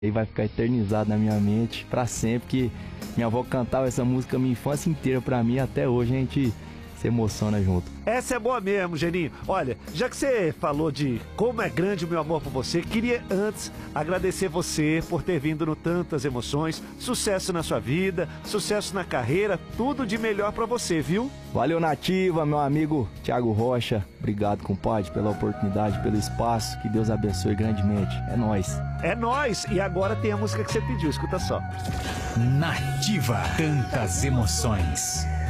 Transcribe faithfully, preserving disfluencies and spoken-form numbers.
E vai ficar eternizado na minha mente pra sempre, que minha avó cantava essa música a minha infância inteira pra mim, até hoje a gente se emociona junto. Essa é boa mesmo, Geninho. Olha, já que você falou de como é grande o meu amor por você, queria antes agradecer você por ter vindo no Tantas Emoções. Sucesso na sua vida, sucesso na carreira, tudo de melhor pra você, viu? Valeu, Nativa, meu amigo Thiago Rocha. Obrigado, compadre, pela oportunidade, pelo espaço. Que Deus abençoe grandemente. É nóis. É nóis. E agora tem a música que você pediu, escuta só. Nativa, Tantas Emoções.